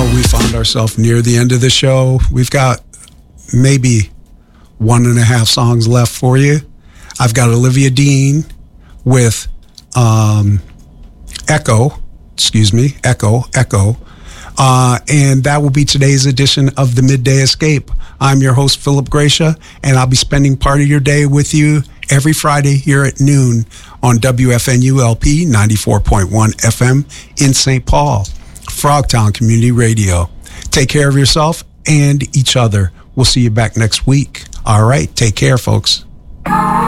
we found ourselves near the end of the show. We've got maybe 1.5 songs left for you. I've got Olivia Dean with Echo. And that will be today's edition of the Midday Escape. I'm your host, Philip Gracia, and I'll be spending part of your day with you every Friday here at noon on WFNULP 94.1 FM in St. Paul, Frogtown Community Radio. Take care of yourself and each other. We'll see you back next week. All right, take care, folks.